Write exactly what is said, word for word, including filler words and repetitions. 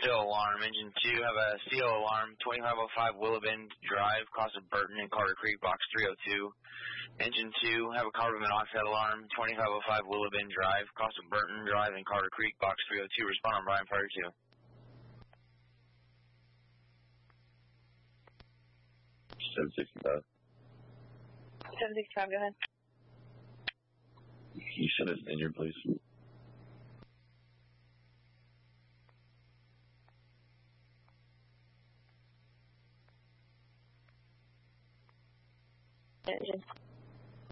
Still alarm. Engine two, have a C O alarm, twenty-five oh five Willow Bend Drive, cross of Burton and Carter Creek, box three oh two. Engine two, have a carbon monoxide alarm, twenty-five oh five Willow Bend Drive, cross of Burton Drive and Carter Creek, box three oh two. Respond on Brian Fire two. seven sixty-five. seven sixty-five, go ahead. Can you send us in here, please? Engine.